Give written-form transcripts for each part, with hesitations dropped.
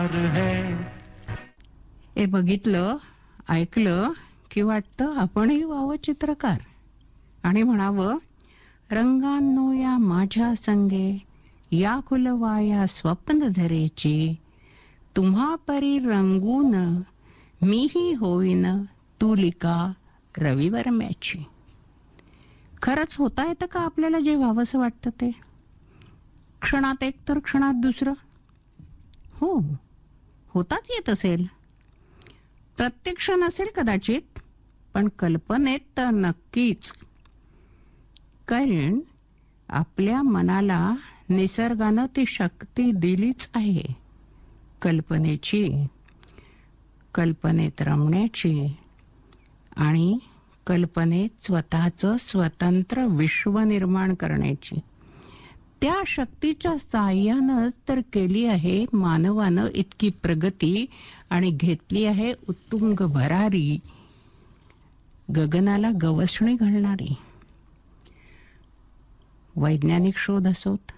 हे बघितलं ऐकलं की वाटतं आपणही व्हावं चित्रकार आणि म्हणावं, रंगांनो या माझ्या संगे या खुलवा या स्वप्न धरेची, तुम्हा परी रंगून मीही होईन तुलिका रविवर्म्याची. खरंच होता येतं का आपल्याला जे व्हावंसं वाटतं ते? क्षणात एक तर क्षणात दुसरं. हो, होताच येत असेल. प्रत्यक्ष नसेल कदाचित, पण कल्पनेत तर नक्कीच. कारण आपल्या मनाला निसर्गानं ती शक्ती दिलीच आहे कल्पनेची, कल्पनेत रमण्याची आणि कल्पनेत स्वतःचं स्वतंत्र विश्व निर्माण करण्याची. त्या शक्तीच्या साहाय्यानंच तर केली आहे मानवानं इतकी प्रगती आणि घेतली आहे उत्तुंग भरारी, गगनाला गवसणी घालणारी. वैज्ञानिक शोध असोत,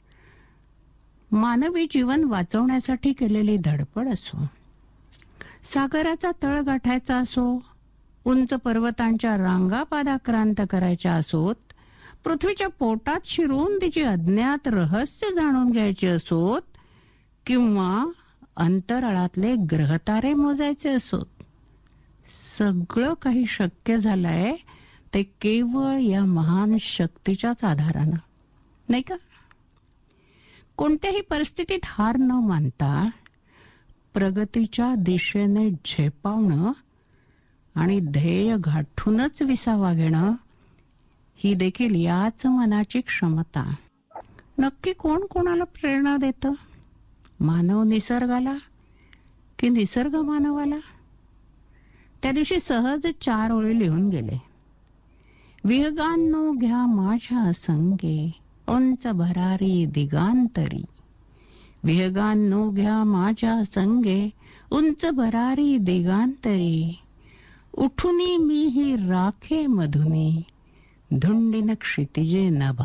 मानवी जीवन वाचवण्यासाठी केलेली धडपड असो, सागराचा तळ गाठायचा असो, उंच पर्वतांच्या रांगा पादाक्रांत करायच्या असोत, पृथ्वीच्या पोटात शिरून तिची अज्ञात रहस्य जाणून घ्यायची असोत, किंवा अंतराळातले ग्रहतारे मोजायचे असोत, सगळं काही शक्य झालंय ते केवळ या महान शक्तीच्याच आधारानं, नाही का? कोणत्याही परिस्थितीत हार न मानता प्रगतीच्या दिशेने झेपावणं आणि ध्येय गाठूनच विसावा घेणं, ही देखील याच मनाची क्षमता. नक्की कोण कोणाला प्रेरणा देतं? मानव निसर्गाला की निसर्ग मानवाला? त्या दिवशी सहज 4 ओळी लिहून गेले. विहगांनो घ्या माझ्या संगे उंच भरारी दिगांतरी, विहगांनो घ्या माझ्या संगे उंच भरारी दिगांतरी, उठुनी मी ही राखे मधुनी धुंडीन क्षितिजे नभा.